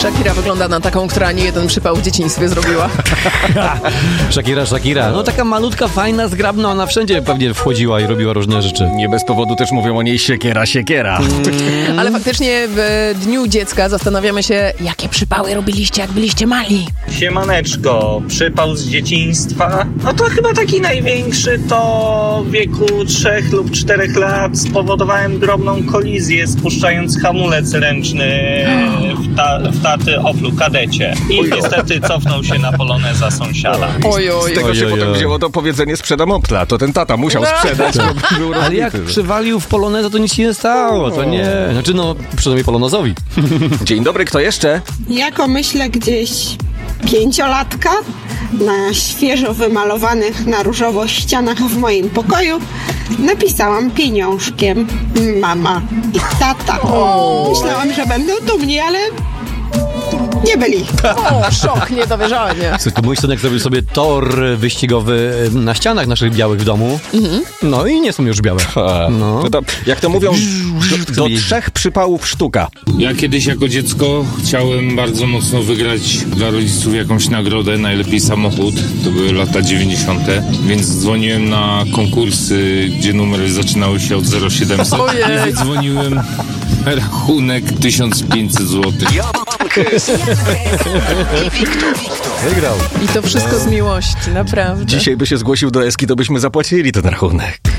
Shakira wygląda na taką, która nie jeden przypał w dzieciństwie zrobiła. Shakira. No taka malutka, fajna, zgrabna, ona wszędzie pewnie wchodziła i robiła różne rzeczy. Nie bez powodu też mówią o niej siekiera. Ale faktycznie w Dniu Dziecka zastanawiamy się, jakie przypały robiliście, jak byliście mali. Siemaneczko, przypał z dzieciństwa. No to chyba taki największy to w wieku 3 lub 4 lat spowodowałem drobną kolizję, spuszczając hamulec ręczny w taty Oplu Kadecie. I niestety cofnął się na poloneza sąsiada. Z tego się potem wzięło to powiedzenie sprzedam Opla. To ten tata musiał sprzedać. Ale jak przywalił w poloneza, to nic się nie stało. To nie. Znaczy przynajmniej polonezowi. Dzień dobry, kto jeszcze? Jako myślę gdzieś 5-latka na świeżo wymalowanych na różowo ścianach w moim pokoju napisałam pieniążkiem mama i tata. Myślałam, że będą dumni, ale nie byli. Szok, niedowierzanie. To mój synek zrobił sobie tor wyścigowy na ścianach naszych białych w domu. No i nie są już białe. No. Jak to mówią, do 3 przypałów sztuka. Ja kiedyś jako dziecko chciałem bardzo mocno wygrać dla rodziców jakąś nagrodę, najlepiej samochód. To były lata 90. Więc dzwoniłem na konkursy, gdzie numery zaczynały się od 0700 i wydzwoniłem rachunek 1500 zł. Wygrał. I to wszystko z miłości, naprawdę. Dzisiaj by się zgłosił do Eski, to byśmy zapłacili ten rachunek.